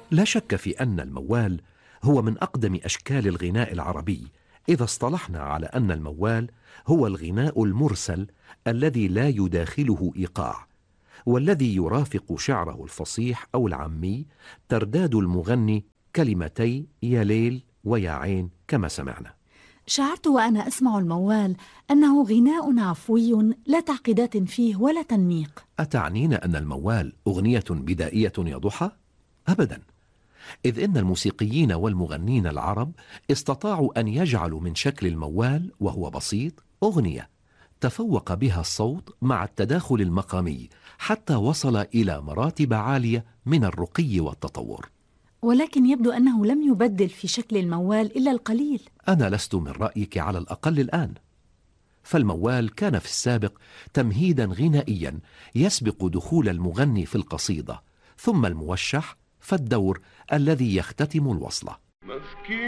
لا شك في أن الموال هو من أقدم أشكال الغناء العربي، إذا اصطلحنا على أن الموال هو الغناء المرسل الذي لا يداخله إيقاع، والذي يرافق شعره الفصيح أو العامي ترداد المغني كلمتي يا ليل ويا عين كما سمعنا. شعرت وأنا أسمع الموال أنه غناء عفوي لا تعقيدات فيه ولا تنميق. أتعنين أن الموال أغنية بدائية يا ضحى؟ أبدا، إذ إن الموسيقيين والمغنين العرب استطاعوا أن يجعلوا من شكل الموال وهو بسيط أغنية تفوق بها الصوت مع التداخل المقامي حتى وصل إلى مراتب عالية من الرقي والتطور. ولكن يبدو أنه لم يبدل في شكل الموال إلا القليل. أنا لست من رأيك على الأقل الآن، فالموال كان في السابق تمهيدا غنائيا يسبق دخول المغني في القصيدة، ثم الموشح، فالدور الذي يختتم الوصلة.